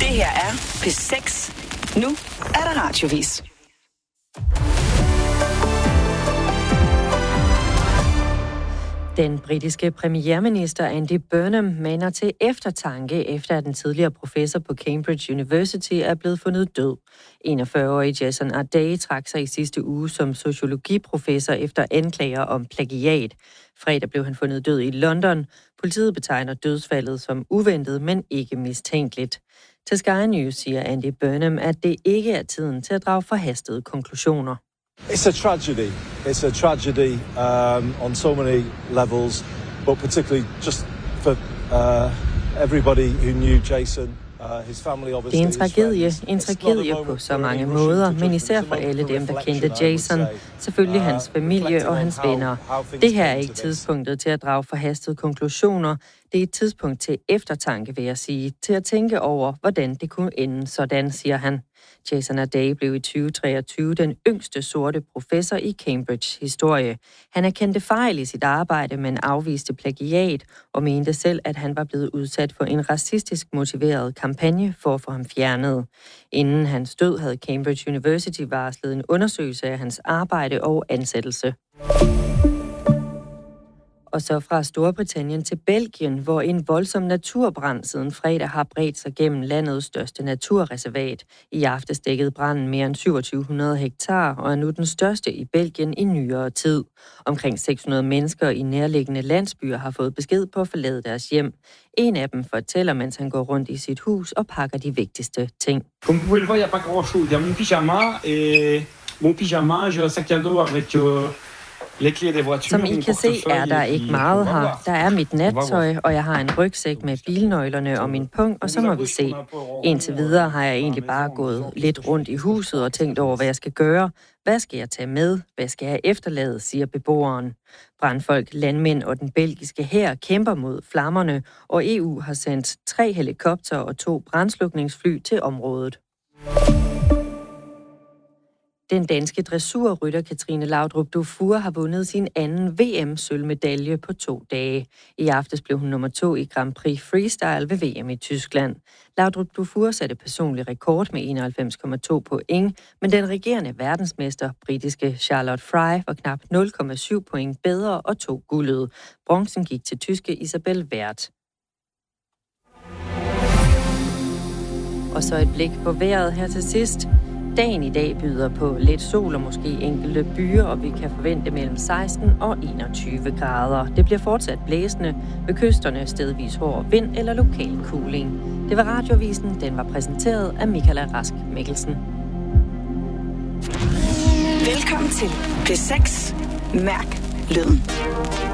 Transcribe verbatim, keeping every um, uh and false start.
Det her er P seks. Nu er der radiovis. Den britiske premierminister Andy Burnham maner til eftertanke, efter at den tidligere professor på Cambridge University er blevet fundet død. enogfyrre-årige Jason Ardern trak sig i sidste uge som sociologiprofessor efter anklager om plagiat. Fredag blev han fundet død i London. Politiet betegner dødsfaldet som uventet, men ikke mistænkeligt. Til Sky News siger Andy Burnham, at det ikke er tiden til at drage forhastede konklusioner. It's a tragedy. It's a tragedy um, on so many levels, but particularly just for uh, everybody who knew Jason. Det er en tragedie, en tragedie på så mange måder, men især for alle dem, der kendte Jason, selvfølgelig hans familie og hans venner. Det her er ikke tidspunktet til at drage forhastede konklusioner. Det er et tidspunkt til eftertanke, vil jeg sige, til at tænke over, hvordan det kunne ende sådan, siger han. Jason Ardern blev i tyve treogtyve den yngste sorte professor i Cambridge historie. Han erkendte fejl i sit arbejde, men afviste plagiat og mente selv, at han var blevet udsat for en racistisk motiveret kampagne for at få ham fjernet. Inden hans død havde Cambridge University varslet en undersøgelse af hans arbejde og ansættelse. Og så fra Storbritannien til Belgien, hvor en voldsom naturbrand siden fredag har bredt sig gennem landets største naturreservat. I aftes dækkede branden mere end syvogtyve hundrede hektar og er nu den største i Belgien i nyere tid. Omkring seks hundrede mennesker i nærliggende landsbyer har fået besked på at forlade deres hjem. En af dem fortæller, mens han går rundt i sit hus og pakker de vigtigste ting. Comme vous pouvez le voir, il n'y a pas grand-chose. Il y a mon pyjama et mon pyjama, j'ai un sac à dos avec euh, Som I kan se, er der ikke meget her. Der er mit nattøj, og jeg har en rygsæk med bilnøglerne og min pung, og så må vi se. Indtil videre har jeg egentlig bare gået lidt rundt i huset og tænkt over, hvad jeg skal gøre. Hvad skal jeg tage med? Hvad skal jeg efterlade, siger beboeren. Brandfolk, landmænd og den belgiske hær kæmper mod flammerne, og E U har sendt tre helikopter og to brandslukningsfly til området. Den danske dressurrytter Katrine Laudrup Dufour har vundet sin anden V M-sølvmedalje på to dage. I aftes blev hun nummer to i Grand Prix Freestyle ved V M i Tyskland. Laudrup Dufour satte personlig rekord med enoghalvfems komma to point, men den regerende verdensmester, britiske Charlotte Fry, var knap nul komma syv point bedre og tog guldet. Bronzen gik til tyske Isabel Wert. Og så et blik på vejret her til sidst. Dagen i dag byder på lidt sol og måske enkelte byer, og vi kan forvente mellem seksten og enogtyve grader. Det bliver fortsat blæsende, ved kysterne stedvis hård vind eller lokal kuling. Det var Radiovisen, den var præsenteret af Michaela Rask Mikkelsen. Velkommen til P seks. Mærk lyden.